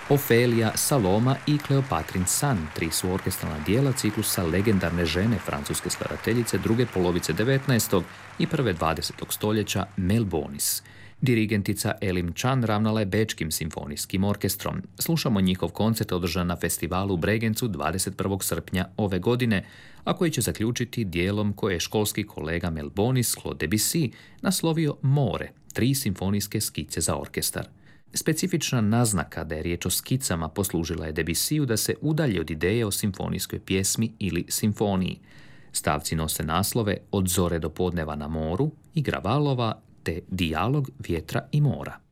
Ofelija, Saloma i Kleopatrin san, tri su orkestralna dijela ciklusa legendarne žene francuske skladateljice druge polovice 19. i prve 20. stoljeća Mel Bonis. Dirigentica Elim Chan ravnala je Bečkim simfonijskim orkestrom. Slušamo njihov koncert održan na festivalu u Bregencu 21. srpnja ove godine, a koji će zaključiti dijelom koje je školski kolega Mel Bonis, Claude Debussy, naslovio More, tri simfonijske skice za orkestar. Specifična naznaka da je riječ o skicama poslužila je Debussyu da se udalji od ideje o simfonijskoj pjesmi ili simfoniji. Stavci nose naslove Od zore do podneva na moru, Igra valova te Dijalog vjetra i mora.